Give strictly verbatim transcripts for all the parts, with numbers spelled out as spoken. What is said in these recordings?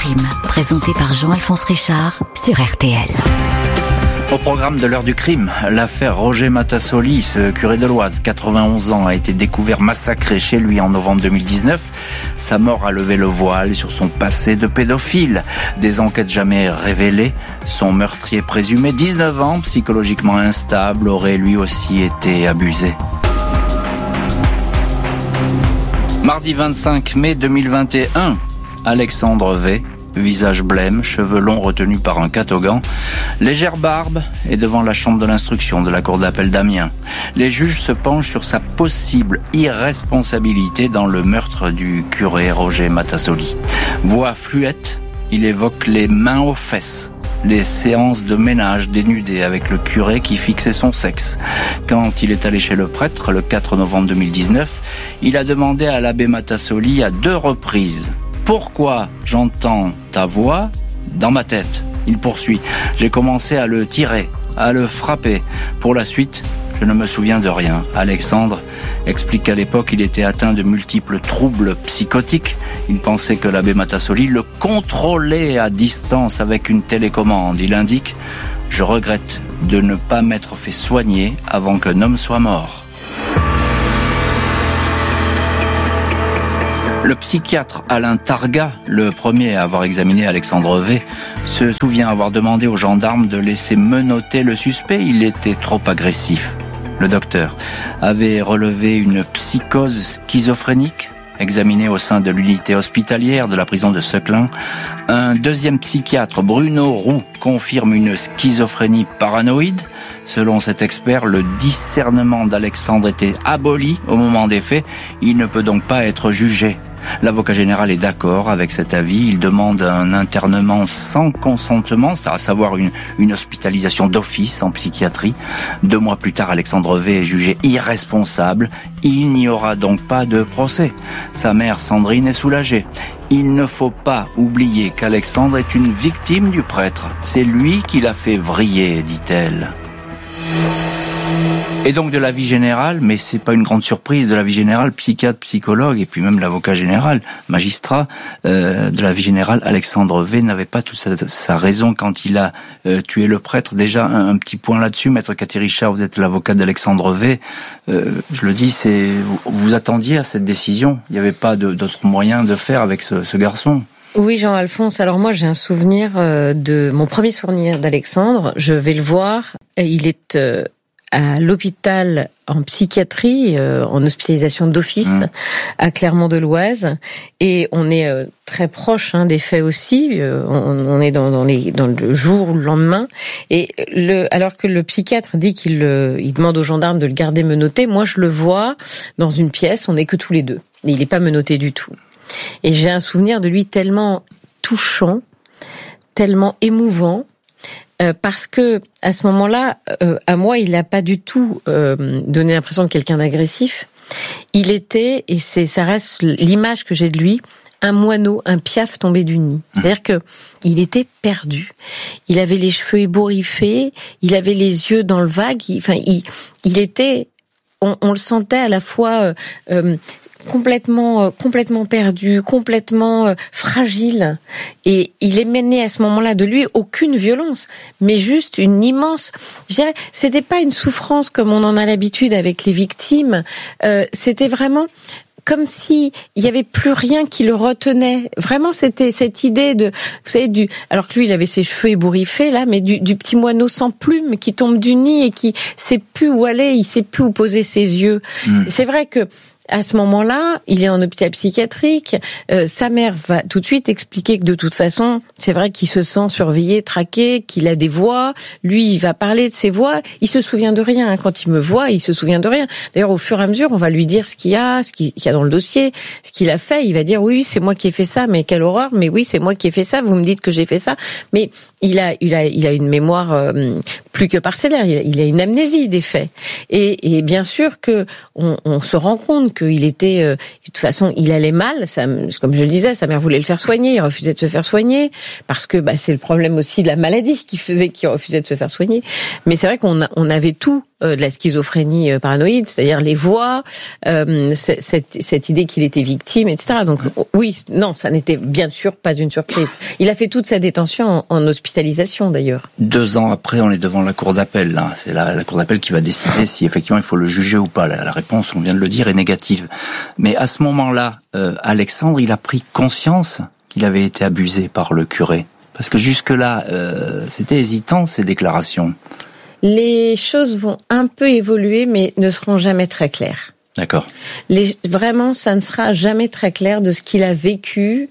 crime, présenté par Jean-Alphonse Richard sur R T L. Au programme de l'heure du crime, l'affaire Roger Matassoli, ce curé de l'Oise, quatre-vingt-onze ans, a été découvert massacré chez lui en novembre deux mille dix-neuf. Sa mort a levé le voile sur son passé de pédophile. Des enquêtes jamais révélées. Son meurtrier présumé, dix-neuf ans, psychologiquement instable, aurait lui aussi été abusé. Mardi vingt-cinq mai deux mille vingt et un, Alexandre V, visage blême, cheveux longs retenus par un catogan, légère barbe, est devant la chambre de l'instruction de la cour d'appel d'Amiens. Les juges se penchent sur sa possible irresponsabilité dans le meurtre du curé Roger Matassoli. Voix fluette, il évoque les mains aux fesses, les séances de ménage dénudées avec le curé qui fixait son sexe. Quand il est allé chez le prêtre, le quatre novembre deux mille dix-neuf, il a demandé à l'abbé Matassoli à deux reprises: pourquoi j'entends ta voix dans ma tête? Il poursuit: j'ai commencé à le tirer, à le frapper. Pour la suite, je ne me souviens de rien. Alexandre explique qu'à l'époque, il était atteint de multiples troubles psychotiques. Il pensait que l'abbé Matassoli le contrôlait à distance avec une télécommande. Il indique: je regrette de ne pas m'être fait soigner avant qu'un homme soit mort. Le psychiatre Alain Targa, le premier à avoir examiné Alexandre V, se souvient avoir demandé aux gendarmes de laisser menotter le suspect. Il était trop agressif. Le docteur avait relevé une psychose schizophrénique, examinée au sein de l'unité hospitalière de la prison de Seclin. Un deuxième psychiatre, Bruno Roux, confirme une schizophrénie paranoïde. Selon cet expert, le discernement d'Alexandre était aboli au moment des faits. Il ne peut donc pas être jugé. L'avocat général est d'accord avec cet avis. Il demande un internement sans consentement, c'est à savoir une, une hospitalisation d'office en psychiatrie. Deux mois plus tard, Alexandre V est jugé irresponsable. Il n'y aura donc pas de procès. Sa mère Sandrine est soulagée. Il ne faut pas oublier qu'Alexandre est une victime du prêtre. C'est lui qui l'a fait vriller, dit-elle. Et donc de la vie générale, mais c'est pas une grande surprise, de la vie générale, psychiatre, psychologue, et puis même l'avocat général, magistrat, euh, de la vie générale, Alexandre V n'avait pas toute sa, sa raison quand il a euh, tué le prêtre. Déjà, un, un petit point là-dessus, Maître Cathy Richard, vous êtes l'avocat d'Alexandre V. Euh, je le dis, c'est vous, vous attendiez à cette décision. Il n'y avait pas de, d'autre moyen de faire avec ce, ce garçon. Oui, Jean-Alphonse. Alors moi, j'ai un souvenir euh, de mon premier souvenir d'Alexandre. Je vais le voir. Et il est euh, à l'hôpital en psychiatrie, euh, en hospitalisation d'office mmh. à Clermont-de-Loise, et on est euh, très proche hein, des faits aussi. Euh, on, on est dans, dans, les, dans le jour ou le lendemain, et le, alors que le psychiatre dit qu'il euh, il demande aux gendarmes de le garder menotté, moi je le vois dans une pièce. On n'est que tous les deux, et il n'est pas menotté du tout. Et j'ai un souvenir de lui tellement touchant, tellement émouvant. Euh, parce que à ce moment-là, euh, à moi, il n'a pas du tout euh, donné l'impression de quelqu'un d'agressif. Il était, et c'est, ça reste l'image que j'ai de lui, un moineau, un piaf tombé du nid. C'est-à-dire que il était perdu. Il avait les cheveux ébouriffés, il avait les yeux dans le vague. Il, enfin, il, il était, on, on le sentait à la fois. Euh, euh, complètement complètement perdu, complètement euh, fragile, et il émanait à ce moment-là de lui aucune violence, mais juste une immense, je dirais, c'était pas une souffrance comme on en a l'habitude avec les victimes, euh, c'était vraiment comme si il y avait plus rien qui le retenait. Vraiment, c'était cette idée de, vous savez, du, alors que lui, il avait ses cheveux ébouriffés, là, mais du, du petit moineau sans plume qui tombe du nid et qui sait plus où aller, il sait plus où poser ses yeux. Mmh. C'est vrai que, à ce moment-là, il est en hôpital psychiatrique. Euh, sa mère va tout de suite expliquer que de toute façon, c'est vrai qu'il se sent surveillé, traqué, qu'il a des voix. Lui, il va parler de ses voix. Il se souvient de rien. Hein. Quand il me voit, il se souvient de rien. D'ailleurs, au fur et à mesure, on va lui dire ce qu'il y a, ce qu'il y a dans le dossier, ce qu'il a fait. Il va dire oui, c'est moi qui ai fait ça, mais quelle horreur. Mais oui, c'est moi qui ai fait ça. Vous me dites que j'ai fait ça. Mais il a, il a, il a une mémoire euh, plus que parcellaire. Il a, il a une amnésie des faits. Et, et bien sûr que on, on se rend compte compte qu'il était, euh, de toute façon, il allait mal. Ça, comme je le disais, sa mère voulait le faire soigner, il refusait de se faire soigner parce que bah, c'est le problème aussi de la maladie qui faisait qu'il refusait de se faire soigner. Mais c'est vrai qu'on a, on avait tout euh, de la schizophrénie euh, paranoïde, c'est-à-dire les voix, euh, cette, cette idée qu'il était victime, et cetera. Donc oui, non, ça n'était bien sûr pas une surprise. Il a fait toute sa détention en, en hospitalisation d'ailleurs. Deux ans après, on est devant la cour d'appel. Là. C'est la, la cour d'appel qui va décider si effectivement il faut le juger ou pas. La, la réponse, on vient de le dire, est négative. Mais à ce moment-là, euh, Alexandre, il a pris conscience qu'il avait été abusé par le curé. Parce que jusque-là, euh, c'était hésitant ces déclarations. Les choses vont un peu évoluer, mais ne seront jamais très claires. D'accord. Les, vraiment, ça ne sera jamais très clair de ce qu'il a vécu.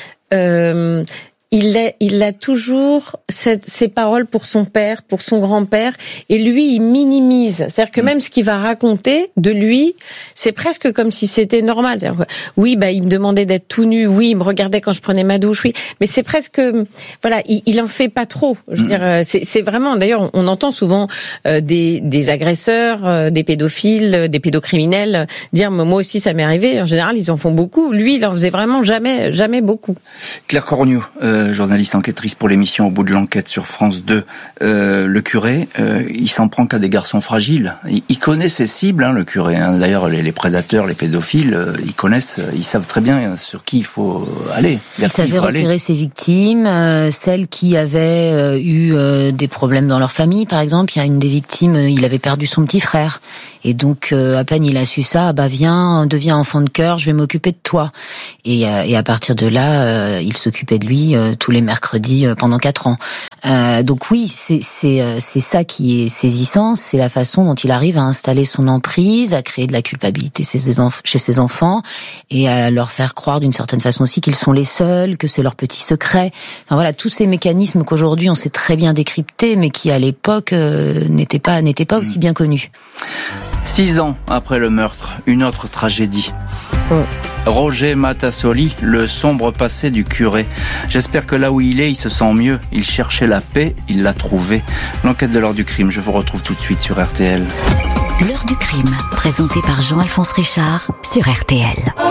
Euh, il a, il a toujours cette, ses paroles pour son père, pour son grand-père, et lui, il minimise. C'est-à-dire que même ce qu'il va raconter de lui, c'est presque comme si c'était normal. C'est-à-dire, oui, bah, il me demandait d'être tout nu, oui, il me regardait quand je prenais ma douche, oui, mais c'est presque, voilà, il, il en fait pas trop. Je veux dire, c'est, c'est vraiment, d'ailleurs, on entend souvent euh, des, des agresseurs, euh, des pédophiles, des pédocriminels dire, moi aussi, ça m'est arrivé. En général, ils en font beaucoup. Lui, il en faisait vraiment jamais, jamais beaucoup. Claire Cornu, euh, journaliste enquêtrice pour l'émission Au bout de l'enquête sur France deux, euh, le curé, euh, il s'en prend qu'à des garçons fragiles. Il, il connaît ses cibles, hein, le curé. Hein. D'ailleurs, les, les prédateurs, les pédophiles, euh, ils connaissent, ils savent très bien sur qui il faut aller. Il savait repérer ses victimes, euh, celles qui avaient euh, eu euh, des problèmes dans leur famille, par exemple. Il y a une des victimes, euh, il avait perdu son petit frère. Et donc, euh, à peine il a su ça, bah viens, deviens enfant de cœur, je vais m'occuper de toi. Et, euh, et à partir de là, euh, il s'occupait de lui euh, tous les mercredis euh, pendant quatre ans. Euh, donc oui, c'est c'est euh, c'est ça qui est saisissant, c'est la façon dont il arrive à installer son emprise, à créer de la culpabilité chez ses, enf- chez ses enfants et à leur faire croire d'une certaine façon aussi qu'ils sont les seuls, que c'est leur petit secret. Enfin voilà, tous ces mécanismes qu'aujourd'hui on sait très bien décrypter, mais qui à l'époque euh, n'étaient pas n'étaient pas aussi bien connus. Six ans après le meurtre, une autre tragédie. Oh. Roger Matassoli, le sombre passé du curé. J'espère que là où il est, il se sent mieux. Il cherchait la paix, il l'a trouvée. L'enquête de l'heure du crime, je vous retrouve tout de suite sur R T L. L'heure du crime, présentée par Jean-Alphonse Richard sur R T L.